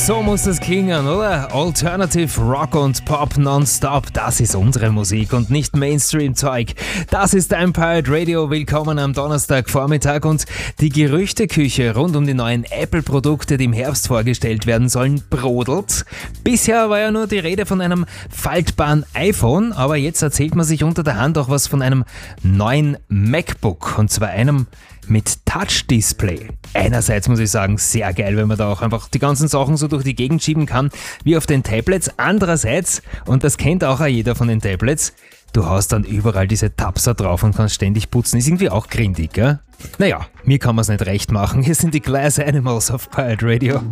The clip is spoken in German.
So muss es klingen, oder? Alternative Rock und Pop nonstop, das ist unsere Musik und nicht Mainstream-Zeug. Das ist dein Pirate Radio, willkommen am Donnerstagvormittag und die Gerüchteküche rund um die neuen Apple-Produkte, die im Herbst vorgestellt werden sollen, brodelt. Bisher war ja nur die Rede von einem faltbaren iPhone, aber jetzt erzählt man sich unter der Hand auch was von einem neuen MacBook und zwar einem mit Touch-Display. Einerseits muss ich sagen, sehr geil, wenn man da auch einfach die ganzen Sachen so durch die Gegend schieben kann, wie auf den Tablets. Andererseits, und das kennt auch jeder von den Tablets, du hast dann überall diese Tapser drauf und kannst ständig putzen. Ist irgendwie auch grindig, gell? Naja, mir kann man es nicht recht machen. Hier sind die Glass Animals auf Pirate Radio.